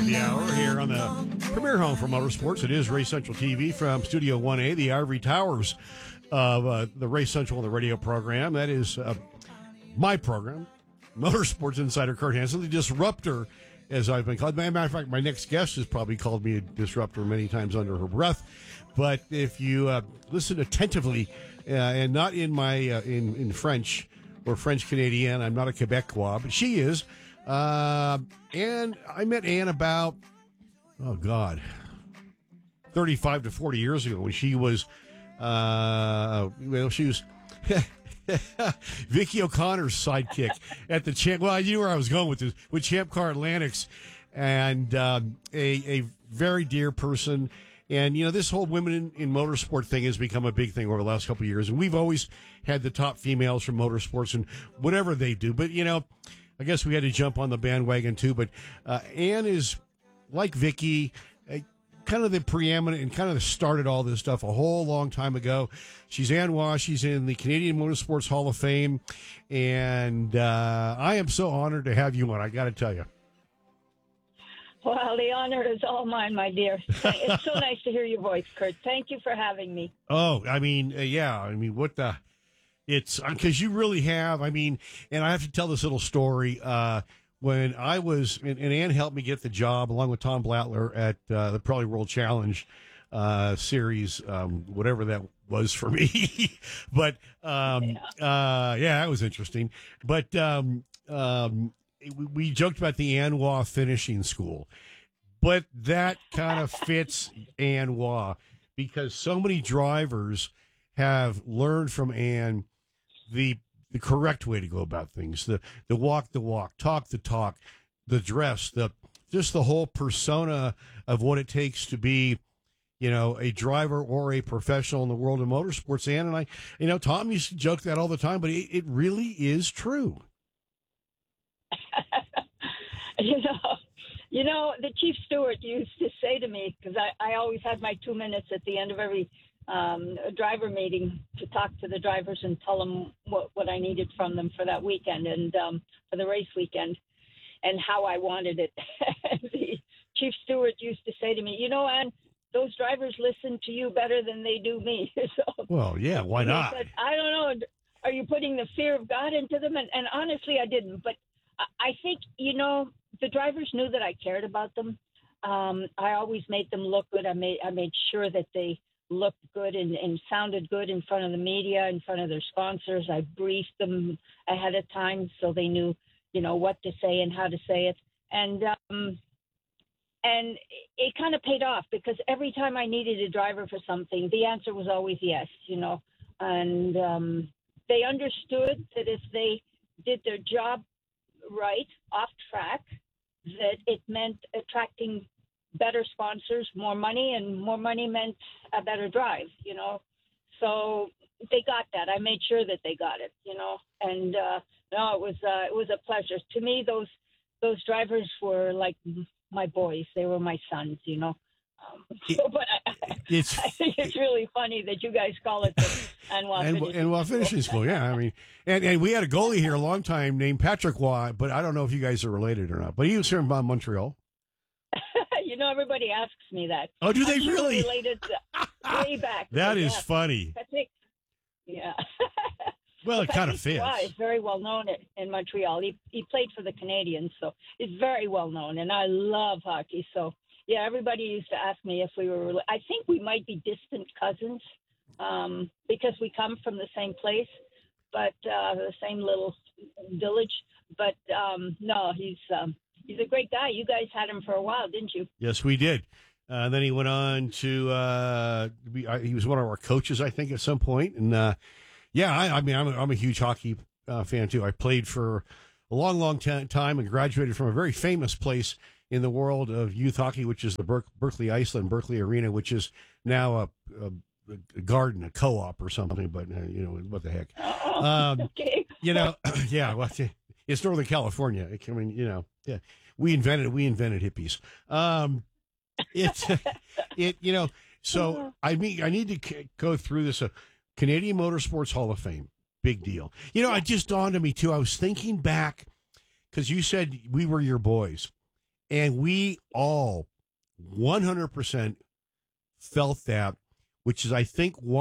the hour here on the premier home for motorsports. It is Race Central TV from Studio 1A, the ivory towers of the Race Central and the radio program. That is my program, Motorsports Insider Kurt Hansen, the disruptor, as I've been called. As a matter of fact, my next guest has probably called me a disruptor many times under her breath. But if you listen attentively, and not in my in French or French Canadian, I'm not a Quebecois, but she is. And I met Ann about, 35 to 40 years ago when she was, she was Vicky O'Connor's sidekick at the Champ. Well, I knew where I was going with this, with Champ Car Atlantics, and a very dear person. And, you know, this whole women in motorsport thing has become a big thing over the last couple of years. And we've always had the top females from motorsports and whatever they do. But, you know, I guess we had to jump on the bandwagon, too. But Ann is, like Vicky, kind of the preeminent and kind of started all this stuff a whole long time ago. She's Ann Waugh. She's in the Canadian Motorsports Hall of Fame. And I am so honored to have you on, I got to tell you. Well, the honor is all mine, my dear. It's so nice to hear your voice, Kurt. Thank you for having me. Oh, I mean, what the... It's because you really have, and I have to tell this little story. When I was, and Ann helped me get the job along with Tom Blattler at the Probably World Challenge series, whatever that was for me. But, that was interesting. But we joked about the Ann Waugh finishing school. But that kind of fits Ann Waugh because so many drivers have learned from Ann the correct way to go about things, the walk the walk, talk the talk, the dress, just the whole persona of what it takes to be, you know, a driver or a professional in the world of motorsports. Ann and I, you know, Tom used to joke that all the time, but it really is true. You know, the chief steward used to say to me, because I always had my 2 minutes at the end of every driver meeting to talk to the drivers and tell them what I needed from them for that weekend and for the race weekend and how I wanted it. The chief steward used to say to me, you know, Ann, those drivers listen to you better than they do me. So, well, yeah, why not? Said, I don't know. Are you putting the fear of God into them? And honestly, I didn't. But I think, you know, the drivers knew that I cared about them. I always made them look good. I made sure that they looked good and sounded good in front of the media, in front of their sponsors. I briefed them ahead of time so they knew, you know, what to say and how to say it. And it kind of paid off because every time I needed a driver for something, the answer was always yes, you know. And they understood that if they did their job right, off track, that it meant attracting better sponsors, more money, and more money meant a better drive, you know. So they got that. I made sure that they got it, you know. And no, it was a pleasure to me. Those drivers were like my boys. They were my sons, you know. But I think it's really funny that you guys call it the Ann Waugh finishing school. Yeah, I mean, and we had a goalie here a long time named Patrick Waugh, but I don't know if you guys are related or not. But he was here in Montreal. You know, everybody asks me that. Oh, do they really? Related way back. That is funny. Patrick, yeah. Well, it kind of fits. He's very well known in Montreal. He played for the Canadiens, so he's very well known, and I love hockey. So. Yeah, everybody used to ask me if we were. I think we might be distant cousins because we come from the same place, but the same little village. But no, he's a great guy. You guys had him for a while, didn't you? Yes, we did. Then he went on to he was one of our coaches, I think, at some point. And I'm a huge hockey fan too. I played for a long time and graduated from a very famous place in the world of youth hockey, which is the Berkeley Iceland Berkeley Arena, which is now a garden, a co-op or something. But you know what the heck? Okay. You know, yeah. Well, it's Northern California. I mean, you know, yeah. We invented hippies. You know. So I need to go through this. Canadian Motorsports Hall of Fame, big deal. You know, it just dawned on me too. I was thinking back because you said we were your boys. And we all 100% felt that, which is, I think,